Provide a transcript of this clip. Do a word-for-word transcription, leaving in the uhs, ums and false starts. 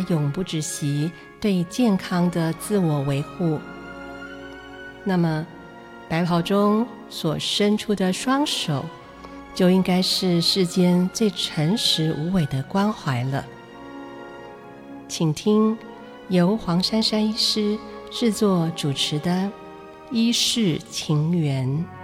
永不止息对健康的自我维护，那么白袍中所伸出的双手就应该是世间最诚实无伪的关怀了。请听由黄珊珊医师制作主持的医事情缘。